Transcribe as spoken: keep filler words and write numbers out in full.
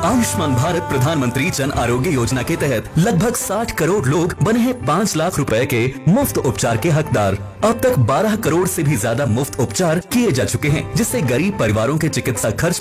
आयुष्मान भारत प्रधानमंत्री जन आरोग्य योजना के तहत लगभग साठ करोड़ लोग बने हैं पाँच लाख रुपए के मुफ्त उपचार के हकदार। अब तक बारह करोड़ से भी ज्यादा मुफ्त उपचार किए जा चुके हैं, जिससे गरीब परिवारों के चिकित्सा खर्च